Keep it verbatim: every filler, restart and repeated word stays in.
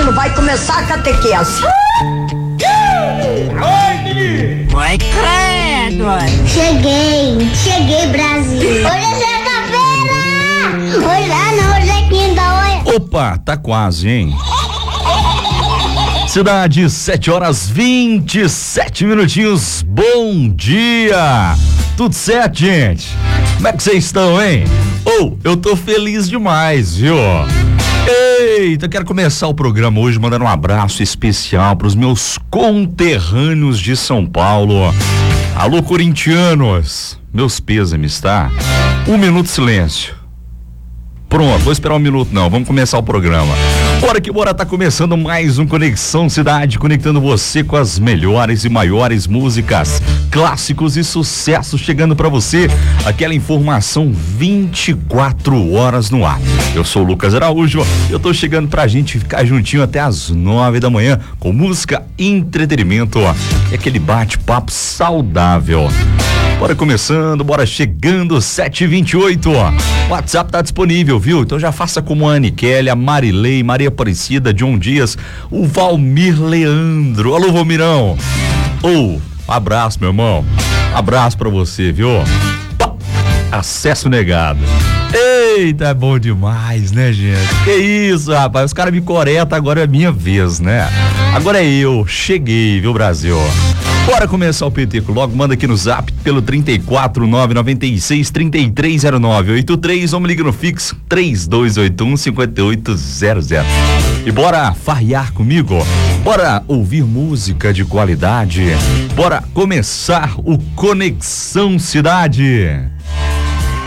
menino, vai começar a catequese. Oi, menino! Vai, credo! Cheguei, cheguei, Brasil. Hoje é sexta-feira! Hoje é não, hoje é quinta, hoje. Opa, tá quase, hein? Cidade, sete horas vinte e sete minutinhos. Bom dia! Tudo certo, gente? Como é que vocês estão, hein? Oh, eu tô feliz demais, viu? Eita, quero começar o programa hoje mandando um abraço especial pros meus conterrâneos de São Paulo. Alô, corintianos, meus pêsames, tá? Um minuto de silêncio. Pronto, vou esperar um minuto não, vamos começar o programa. Bora que bora, tá começando mais um Conexão Cidade, conectando você com as melhores e maiores músicas, clássicos e sucessos chegando pra você, aquela informação vinte e quatro horas no ar. Eu sou o Lucas Araújo, eu tô chegando pra gente ficar juntinho até as nove da manhã, com música e entretenimento, ó, e aquele bate-papo saudável. Bora começando, bora chegando, sete e vinte e oito, ó. O WhatsApp tá disponível, viu? Então já faça como a Anne Kelly, a Marilei, Maria Aparecida, John Dias, o Valmir Leandro. Alô, Valmirão. Ô, oh, abraço, meu irmão. Abraço pra você, viu? Pá, acesso negado. Eita, é bom demais, né, gente? Que isso, rapaz? Os caras me coretam, agora é minha vez, né? Agora é eu. Cheguei, viu, Brasil? Bora começar o Peteco logo, manda aqui no zap pelo trinta e quatro, nove nove seis, trinta e três zero nove oito três ou me liga no fixo três dois oito um, cinco oito zero zero. E bora farrear comigo, bora ouvir música de qualidade, bora começar o Conexão Cidade.